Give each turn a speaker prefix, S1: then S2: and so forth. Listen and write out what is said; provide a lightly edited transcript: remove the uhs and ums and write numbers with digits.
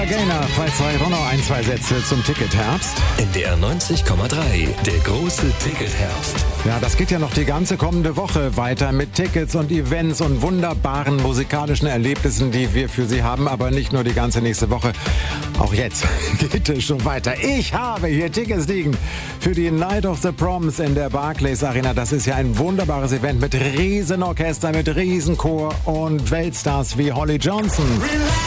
S1: Gloria Gaynor, falls zwei noch ein, zwei Sätze zum Ticketherbst.
S2: NDR 90,3, der große Ticketherbst.
S1: Ja, das geht ja noch die ganze kommende Woche weiter mit Tickets und Events und wunderbaren musikalischen Erlebnissen, die wir für Sie haben. Aber nicht nur die ganze nächste Woche. Auch jetzt geht es schon weiter. Ich habe hier Tickets liegen für die Night of the Proms in der Barclays Arena. Das ist ja ein wunderbares Event mit Riesenorchester, mit Riesenchor und Weltstars wie Holly Johnson.